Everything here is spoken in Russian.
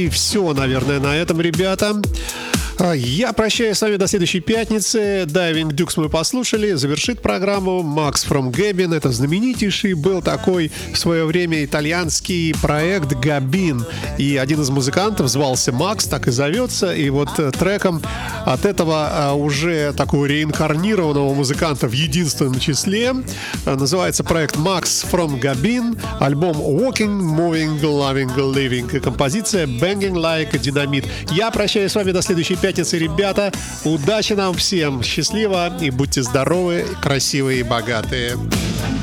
И все, наверное, на этом, ребята. Я прощаюсь с вами до следующей пятницы. Diving Dukes мы послушали. Завершит программу Max from Gabin. Это знаменитейший был такой в свое время итальянский проект Gabin. И один из музыкантов звался Макс, так и зовется. И вот треком от этого уже такого реинкарнированного музыканта в единственном числе называется проект Max from Gabin. Альбом Walking, Moving, Loving, Living. И композиция Banging Like Dynamite. Я прощаюсь с вами до следующей пятницы, ребята. Удачи нам всем, счастливо и будьте здоровы, красивые и богатые.